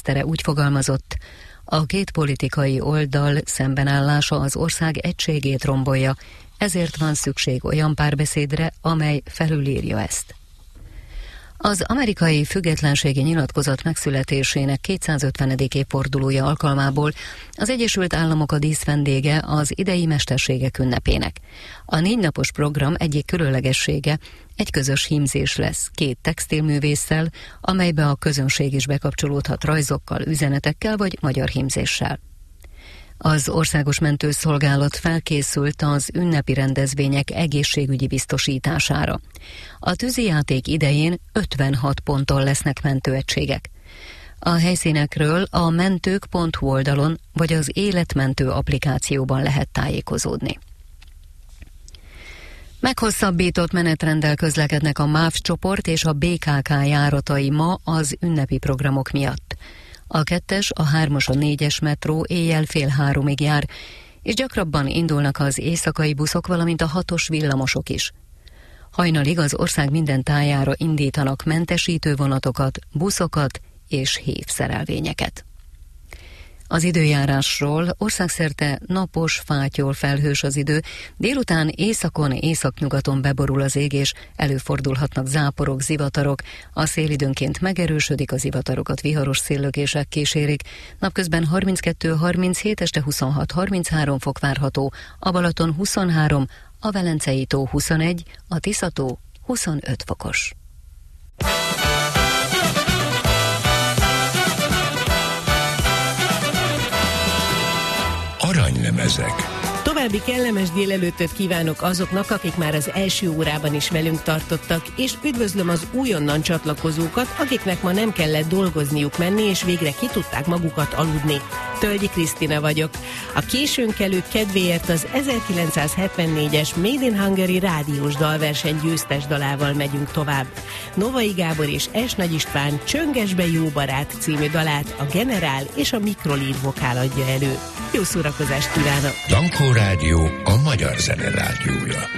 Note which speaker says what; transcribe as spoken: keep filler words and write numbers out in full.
Speaker 1: minisztere úgy fogalmazott: a két politikai oldal szembenállása az ország egységét rombolja, ezért van szükség olyan párbeszédre, amely felülírja ezt. Az amerikai függetlenségi nyilatkozat megszületésének kétszázötvenedik évfordulója alkalmából az Egyesült Államok a díszvendége az idei mesterségek ünnepének. A négy napos program egyik különlegessége egy közös hímzés lesz két textilművésszel, amelybe a közönség is bekapcsolódhat rajzokkal, üzenetekkel vagy magyar hímzéssel. Az Országos Mentőszolgálat felkészült az ünnepi rendezvények egészségügyi biztosítására. A tűzijáték idején ötvenhat ponton lesznek mentőegységek. A helyszínekről a mentők pont hu oldalon vagy az Életmentő applikációban lehet tájékozódni. Meghosszabbított menetrenddel közlekednek a MÁV csoport és a bé ká ká járatai ma az ünnepi programok miatt. A kettes, a hármas, a négyes metró éjjel fél háromig jár, és gyakrabban indulnak az éjszakai buszok, valamint a hatos villamosok is. Hajnalig az ország minden tájára indítanak mentesítő vonatokat, buszokat és hévszerelvényeket. Az időjárásról: országszerte napos, fátyol, felhős az idő, délután északon, északnyugaton beborul az ég, és előfordulhatnak záporok, zivatarok, a szél időnként megerősödik, az zivatarokat viharos széllökések kísérik, napközben harminckettő harminchét, este huszonhat harminchárom fok várható, a Balaton huszonhárom, a Velencei tó huszonegy, a Tisza-tó huszonöt fokos.
Speaker 2: Aranylemezek.
Speaker 3: További kellemes délelőttöt kívánok azoknak, akik már az első órában is velünk tartottak, és üdvözlöm az újonnan csatlakozókat, akiknek ma nem kellett dolgozniuk menni, és végre ki tudták magukat aludni. Tölgyi Krisztina vagyok. A későnkelők kedvéért az ezerkilencszázhetvennégyes Made in Hungary rádiós dalverseny győztes dalával megyünk tovább. Novai Gábor és Es Nagy István Csöngesbe jó barát című dalát a Generál és a Mikrolír vokál adja elő. Jó szórakozást kívánok!
Speaker 2: Dankó Rádió, a magyar zene rádiója.